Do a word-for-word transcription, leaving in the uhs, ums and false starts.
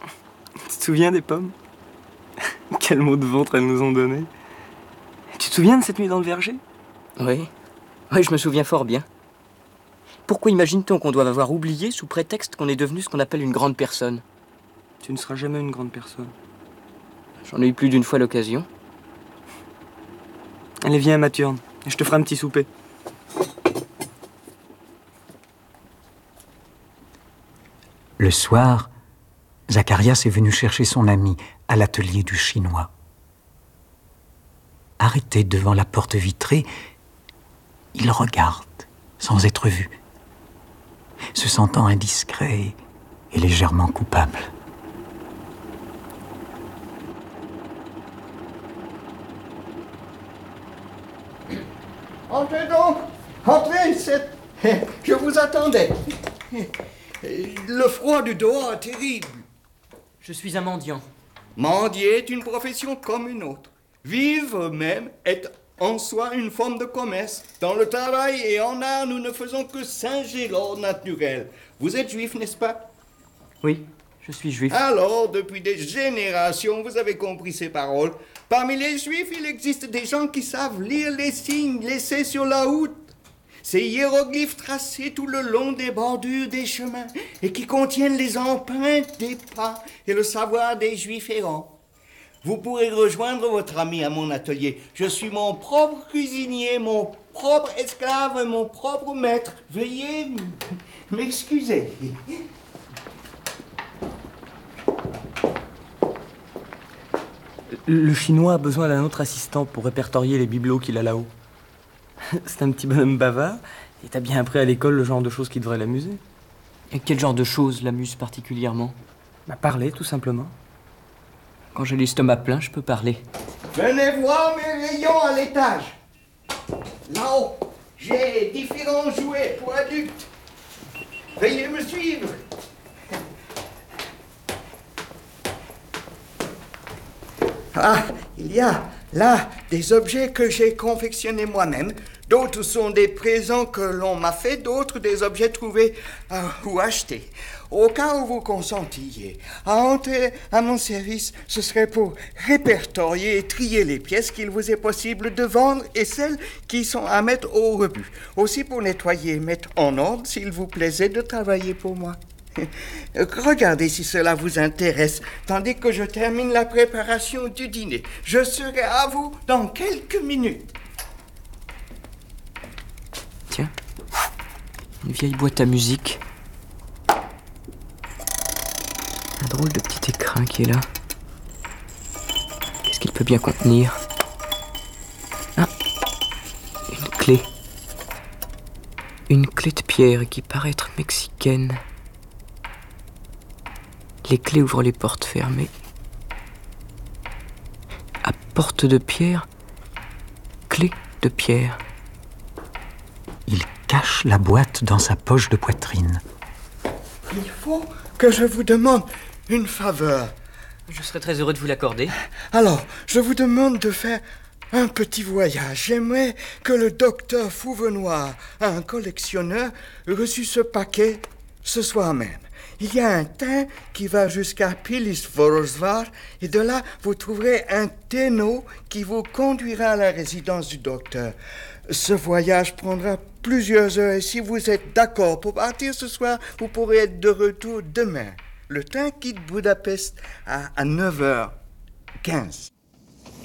Tu te souviens des pommes? Quel mot de ventre elles nous ont donné. Tu te souviens de cette nuit dans le verger? Oui, oui, je me souviens fort bien. Pourquoi imagine-t-on qu'on doit avoir oublié sous prétexte qu'on est devenu ce qu'on appelle une grande personne? Tu ne seras jamais une grande personne. J'en ai eu plus d'une fois l'occasion. Allez, viens à Mathurne, et je te ferai un petit souper. Le soir, Zacharias est venu chercher son ami à l'atelier du Chinois. Arrêté devant la porte vitrée, il regarde sans être vu, se sentant indiscret et légèrement coupable. Entrez donc, entrez, c'est... je vous attendais. Le froid du dehors est terrible. Je suis un mendiant. Mendier est une profession comme une autre. Vivre même est en soi une forme de commerce. Dans le travail et en art, nous ne faisons que singer l'ordre naturel. Vous êtes juif, n'est-ce pas? Oui, je suis juif. Alors, depuis des générations, vous avez compris ces paroles. Parmi les juifs, il existe des gens qui savent lire les signes laissés sur la route. Ces hiéroglyphes tracés tout le long des bordures des chemins et qui contiennent les empreintes des pas et le savoir des juifs errants. Vous pourrez rejoindre votre ami à mon atelier. Je suis mon propre cuisinier, mon propre esclave, mon propre maître. Veuillez m'excuser. Le Chinois a besoin d'un autre assistant pour répertorier les bibelots qu'il a là-haut. C'est un petit bonhomme bavard, et t'as bien appris à l'école le genre de choses qui devrait l'amuser. Et quel genre de choses l'amuse particulièrement? Bah, parler, tout simplement. Quand j'ai l'estomac plein, je peux parler. Venez voir mes rayons à l'étage. Là-haut, j'ai différents jouets pour adultes. Veuillez me suivre. Ah, il y a là des objets que j'ai confectionnés moi-même. D'autres sont des présents que l'on m'a fait, d'autres des objets trouvés euh, ou achetés. Au cas où vous consentiez à entrer à mon service, ce serait pour répertorier et trier les pièces qu'il vous est possible de vendre et celles qui sont à mettre au rebut. Aussi pour nettoyer et mettre en ordre, s'il vous plaisait de travailler pour moi. Regardez si cela vous intéresse, tandis que je termine la préparation du dîner. Je serai à vous dans quelques minutes. Tiens, une vieille boîte à musique. Un drôle de petit écrin qui est là. Qu'est-ce qu'il peut bien contenir? Ah, une clé. Une clé de pierre qui paraît être mexicaine. Les clés ouvrent les portes fermées. À porte de pierre, clé de pierre. Il cache la boîte dans sa poche de poitrine. Il faut que je vous demande une faveur. Je serais très heureux de vous l'accorder. Alors, je vous demande de faire un petit voyage. J'aimerais que le docteur Fouvenoir, un collectionneur, reçût ce paquet ce soir même. Il y a un train qui va jusqu'à Pilis-Vorosvar et de là, vous trouverez un traîneau qui vous conduira à la résidence du docteur. Ce voyage prendra plusieurs heures et si vous êtes d'accord pour partir ce soir, vous pourrez être de retour demain. Le train quitte Budapest à, à neuf heures quinze.